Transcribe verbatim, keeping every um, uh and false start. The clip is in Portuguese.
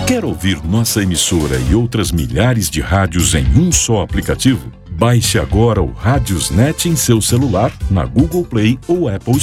Quer ouvir nossa emissora e outras milhares de rádios em um só aplicativo? Baixe agora o Radiosnet em seu celular, na Google Play ou Apple